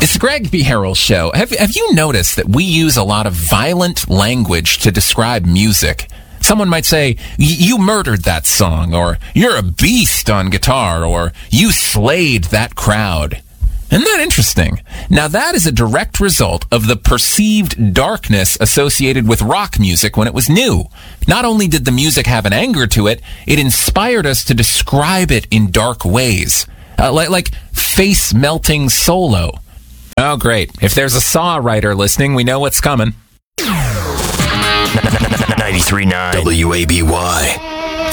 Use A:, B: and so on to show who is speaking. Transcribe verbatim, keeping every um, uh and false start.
A: It's Greg B. Harrell's show. Have, have you noticed that we use a lot of violent language to describe music? Someone might say, you murdered that song, or you're a beast on guitar, or you slayed that crowd. Isn't that interesting? Now that is a direct result of the perceived darkness associated with rock music when it was new. Not only did the music have an anger to it, it inspired us to describe it in dark ways. Uh, like, like face-melting solo. Oh, great. If there's a Saw writer listening, we know what's coming.
B: ninety-three point nine W A B Y.